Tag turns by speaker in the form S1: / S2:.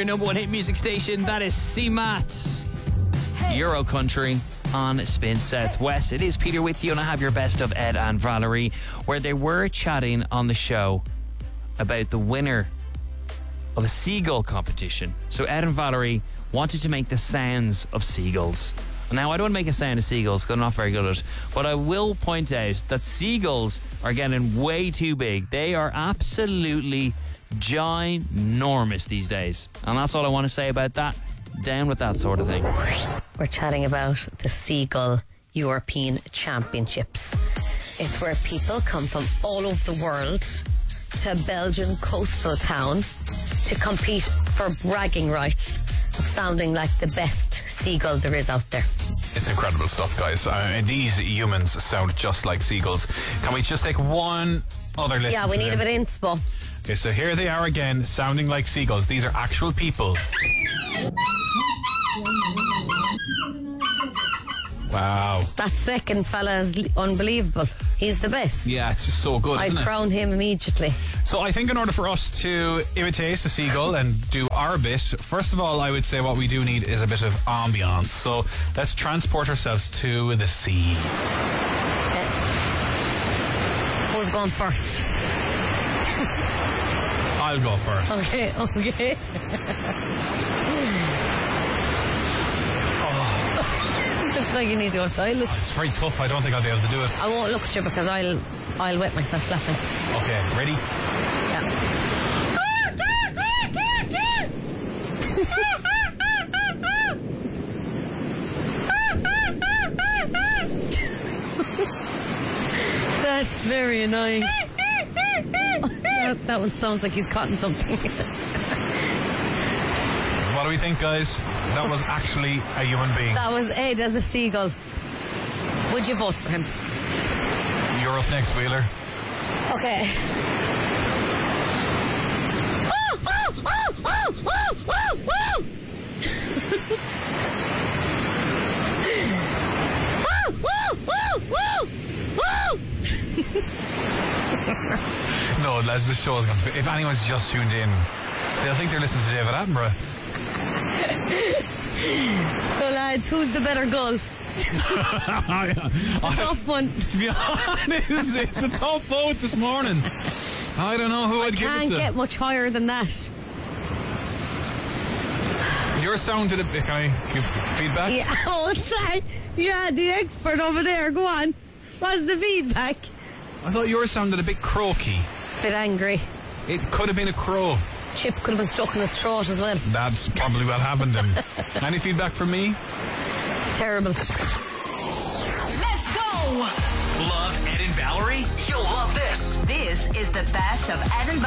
S1: your number one hit music station. That is CMAT. Euro Country on Spin Southwest. It is Peter with you, and I have your best of Ed and Valerie, where they were chatting on the show about the winner of a seagull competition. So Ed and Valerie wanted to make the sounds of seagulls. Now, I don't want to make a sound of seagulls because I'm not very good at it, but I will point out that seagulls are getting way too big. They are absolutely ginormous these days. And that's all I want to say about that. Down with that sort of thing.
S2: We're chatting about the Seagull European Championships. It's where people come from all over the world to a Belgian coastal town to compete for bragging rights of sounding like the best seagull there is out there.
S3: It's incredible stuff, guys. These humans sound just like seagulls. Can we just take one other listen?
S2: Yeah, we need a bit of inspo.
S3: Okay, so here they are again, sounding like seagulls. These are actual people. Wow.
S2: That second fella is unbelievable. He's the best.
S3: Yeah, it's just so good, isn't it?
S2: I'd crown him immediately.
S3: So I think in order for us to imitate the seagull and do our bit, first of all, I would say what we do need is a bit of ambience. So let's transport ourselves to the sea.
S2: Okay. Who's going first?
S3: I'll go first.
S2: Okay. Looks like you need to go to the toilet.
S3: It's very tough. I don't think I'll be able to do it.
S2: I won't look at you because I'll wet myself laughing.
S3: Okay, ready?
S2: Yeah. That's very annoying. That one sounds like he's caught in something.
S3: What do we think, guys? That was actually a human being.
S2: That was Ed as a seagull. Would you vote for him?
S3: You're up next, Wheeler.
S2: Okay.
S3: No, lads, this show is going to be... If anyone's just tuned in, they'll think they're listening to David Attenborough.
S2: So, lads, who's the better gull? It's a tough one.
S3: To be honest, it's a tough vote this morning. I don't know who I'd give it to.
S2: Can't get much higher than that.
S3: Your sound did a bit. Can I give feedback?
S2: Yeah, oh, sorry. Yeah, the expert over there. Go on. What's the feedback?
S3: I thought yours sounded a bit croaky.
S2: Bit angry.
S3: It could have been a crow.
S2: Chip could have been stuck in his throat as well.
S3: That's probably what happened then. Any feedback from me?
S2: Terrible.
S4: Let's go! Love Ed and Valerie? You'll love this.
S5: This is the best of Ed and